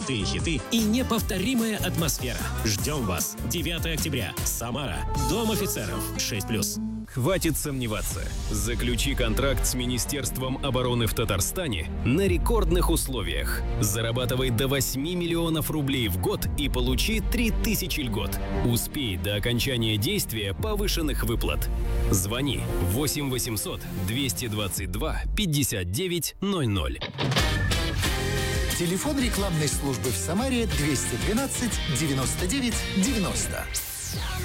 крутые хиты и неповторимая атмосфера. Ждем вас 9 октября. Самара. Дом офицеров. 6+. Хватит сомневаться. Заключи контракт с Министерством обороны в Татарстане на рекордных условиях. Зарабатывай до 8 миллионов рублей в год и получи 3000 льгот. Успей до окончания действия повышенных выплат. Звони 8 800 222 59 00. Телефон рекламной службы в Самаре 212 99 90.